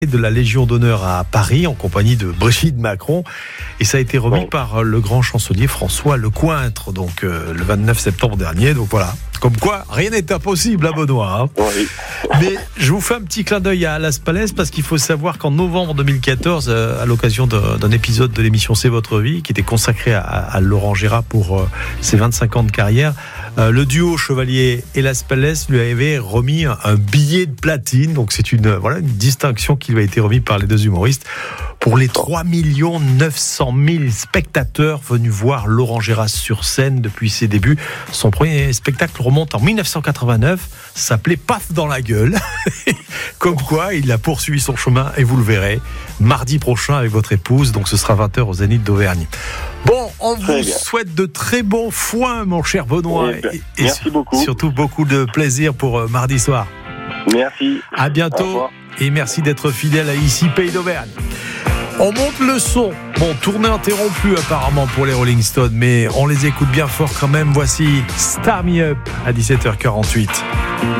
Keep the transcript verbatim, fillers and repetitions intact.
de la Légion d'honneur à Paris en compagnie de Brigitte Macron et ça a été remis Oui. par le grand chancelier François Lecointre donc euh, le vingt-neuf septembre dernier. Donc voilà, comme quoi rien n'est impossible à Benoît. Hein. Oui. Mais je vous fais un petit clin d'œil à Las Palais parce qu'il faut savoir qu'en novembre deux mille quatorze, euh, à l'occasion de, d'un épisode de l'émission C'est votre vie qui était consacré à, à Laurent Gérard pour euh, ses vingt-cinq ans de carrière, euh, le duo Chevalier et Las Palais lui avait remis un, un billet de platine. Donc c'est une, voilà, une distinction qui lui a été remise par les deux humoristes pour les trois millions neuf cent mille spectateurs venus voir Laurent Gérard sur scène depuis ses débuts. Son premier spectacle remonte en dix-neuf cent quatre-vingt-neuf, ça s'appelait Paf dans la gueule. Comme quoi, il a poursuivi son chemin et vous le verrez mardi prochain avec votre épouse. Donc ce sera vingt heures au Zénith d'Auvergne. Bon, on Très vous bien. souhaite de très bons foins, mon cher Benoît. Eh ben, et, et merci sur- beaucoup. Surtout beaucoup de plaisir pour euh, mardi soir. Merci. À Au bientôt revoir. et merci d'être fidèle à ici Pays d'Auvergne. On monte le son. Bon, tournée interrompue apparemment pour les Rolling Stones, mais on les écoute bien fort quand même. Voici Start Me Up à dix-sept heures quarante-huit.